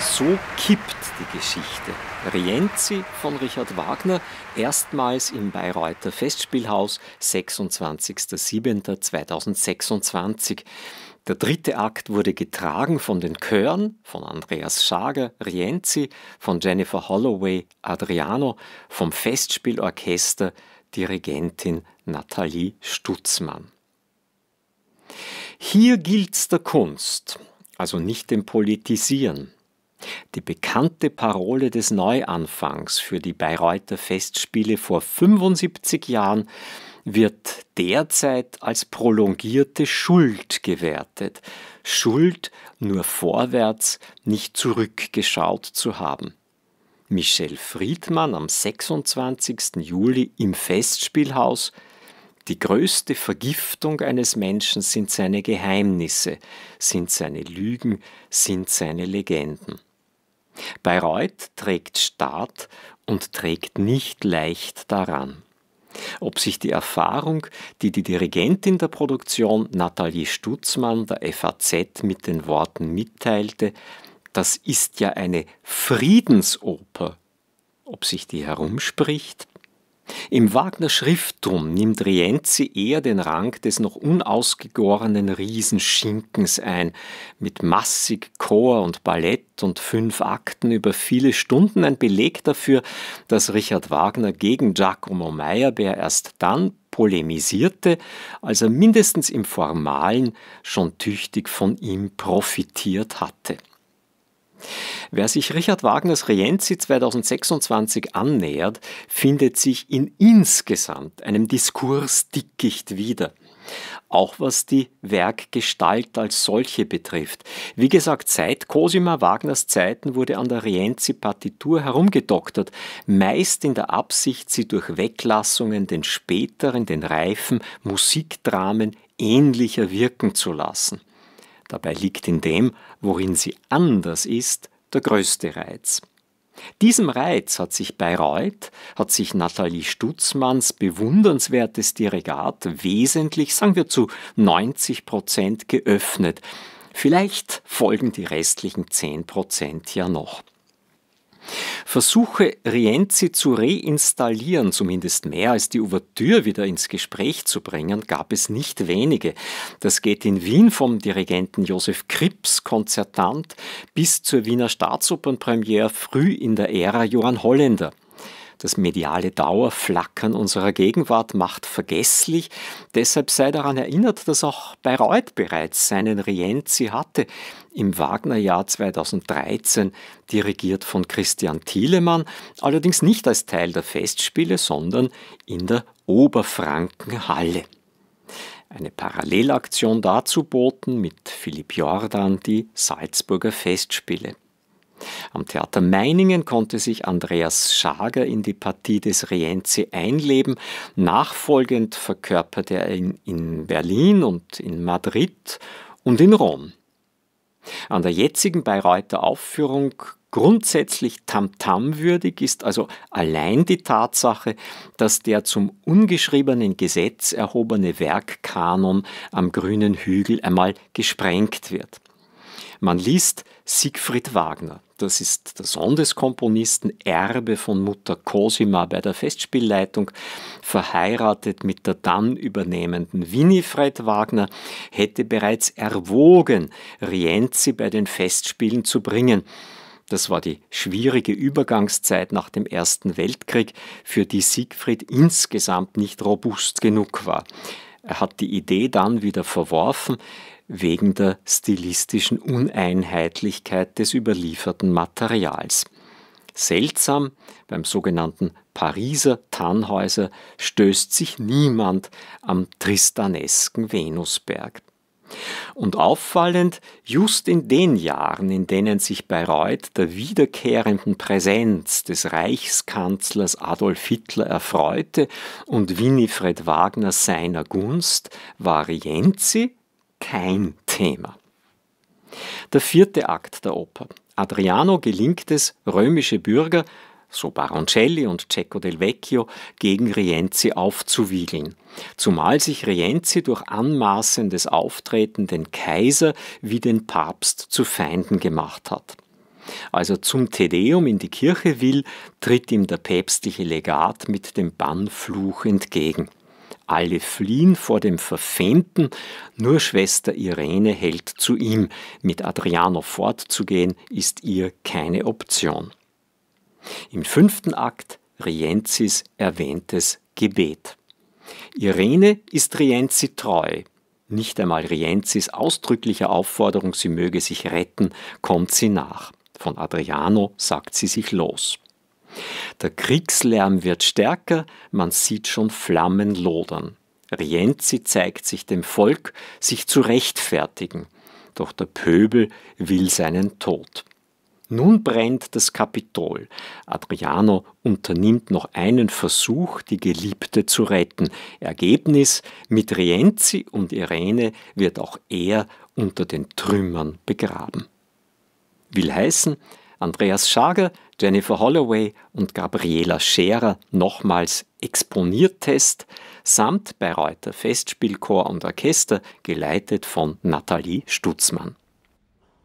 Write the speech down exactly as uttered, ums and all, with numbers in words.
So kippt die Geschichte. Rienzi von Richard Wagner, erstmals im Bayreuther Festspielhaus, sechsundzwanzigster siebter zweitausendsechsundzwanzig. Der dritte Akt wurde getragen von den Chören, von Andreas Schager, Rienzi, von Jennifer Holloway, Adriano, vom Festspielorchester, Dirigentin Nathalie Stutzmann. Hier gilt's der Kunst, also nicht dem Politisieren. Die bekannte Parole des Neuanfangs für die Bayreuther Festspiele vor fünfundsiebzig Jahren wird derzeit als prolongierte Schuld gewertet. Schuld, nur vorwärts, nicht zurückgeschaut zu haben. Michel Friedmann am sechsundzwanzigsten Juli im Festspielhaus: Die größte Vergiftung eines Menschen sind seine Geheimnisse, sind seine Lügen, sind seine Legenden. Bayreuth trägt Staat und trägt nicht leicht daran. Ob sich die Erfahrung, die die Dirigentin der Produktion Nathalie Stutzmann der F A Z mit den Worten mitteilte, das ist ja eine Friedensoper, ob sich die herumspricht? Im Wagner Schrifttum nimmt Rienzi eher den Rang des noch unausgegorenen Riesenschinkens ein, mit massig Chor und Ballett und fünf Akten über viele Stunden, ein Beleg dafür, dass Richard Wagner gegen Giacomo Meyerbeer erst dann polemisierte, als er mindestens im Formalen schon tüchtig von ihm profitiert hatte. Wer sich Richard Wagners Rienzi zweitausendsechsundzwanzig annähert, findet sich in insgesamt einem Diskursdickicht wieder. Auch was die Werkgestalt als solche betrifft. Wie gesagt, seit Cosima Wagners Zeiten wurde an der Rienzi-Partitur herumgedoktert, meist in der Absicht, sie durch Weglassungen den späteren, den reifen Musikdramen ähnlicher wirken zu lassen. Dabei liegt in dem, worin sie anders ist, der größte Reiz. Diesem Reiz hat sich Bayreuth, hat sich Nathalie Stutzmanns bewundernswertes Dirigat wesentlich, sagen wir zu neunzig Prozent geöffnet. Vielleicht folgen die restlichen zehn Prozent ja noch. Versuche, Rienzi zu reinstallieren, zumindest mehr als die Ouvertüre wieder ins Gespräch zu bringen, gab es nicht wenige. Das geht in Wien vom Dirigenten Josef Krips konzertant bis zur Wiener Staatsopernpremiere früh in der Ära Johann Holländer. Das mediale Dauerflackern unserer Gegenwart macht vergesslich, deshalb sei daran erinnert, dass auch Bayreuth bereits seinen Rienzi hatte, im Wagnerjahr zweitausenddreizehn, dirigiert von Christian Thielemann, allerdings nicht als Teil der Festspiele, sondern in der Oberfrankenhalle. Eine Parallelaktion dazu boten mit Philipp Jordan die Salzburger Festspiele. Am Theater Meiningen konnte sich Andreas Schager in die Partie des Rienzi einleben. Nachfolgend verkörperte er ihn in Berlin und in Madrid und in Rom. An der jetzigen Bayreuther Aufführung grundsätzlich tamtamwürdig ist also allein die Tatsache, dass der zum ungeschriebenen Gesetz erhobene Werkkanon am grünen Hügel einmal gesprengt wird. Man liest Siegfried Wagner, das ist der Sohn des Komponisten, Erbe von Mutter Cosima bei der Festspielleitung, verheiratet mit der dann übernehmenden Winifred Wagner, hätte bereits erwogen, Rienzi bei den Festspielen zu bringen. Das war die schwierige Übergangszeit nach dem Ersten Weltkrieg, für die Siegfried insgesamt nicht robust genug war. Er hat die Idee dann wieder verworfen, wegen der stilistischen Uneinheitlichkeit des überlieferten Materials. Seltsam, beim sogenannten Pariser Tannhäuser stößt sich niemand am tristanesken Venusberg. Und auffallend, just in den Jahren, in denen sich Bayreuth der wiederkehrenden Präsenz des Reichskanzlers Adolf Hitler erfreute und Winifred Wagner seiner Gunst, war Rienzi kein Thema. Der vierte Akt der Oper. Adriano gelingt es, römische Bürger, so Baroncelli und Cecco del Vecchio, gegen Rienzi aufzuwiegeln, zumal sich Rienzi durch anmaßendes Auftreten den Kaiser wie den Papst zu Feinden gemacht hat. Als er zum Tedeum in die Kirche will, tritt ihm der päpstliche Legat mit dem Bannfluch entgegen. Alle fliehen vor dem Verfemten, nur Schwester Irene hält zu ihm. Mit Adriano fortzugehen, ist ihr keine Option. Im fünften Akt Rienzis erwähntes Gebet. Irene ist Rienzi treu. Nicht einmal Rienzis ausdrücklicher Aufforderung, sie möge sich retten, kommt sie nach. Von Adriano sagt sie sich los. Der Kriegslärm wird stärker, man sieht schon Flammen lodern. Rienzi zeigt sich dem Volk, sich zu rechtfertigen, doch der Pöbel will seinen Tod. Nun brennt das Kapitol. Adriano unternimmt noch einen Versuch, die Geliebte zu retten. Ergebnis: mit Rienzi und Irene wird auch er unter den Trümmern begraben. Will heißen, Andreas Schager, Jennifer Holloway und Gabriela Scherer nochmals Exponiertest samt Bayreuther Festspielchor und Orchester, geleitet von Nathalie Stutzmann.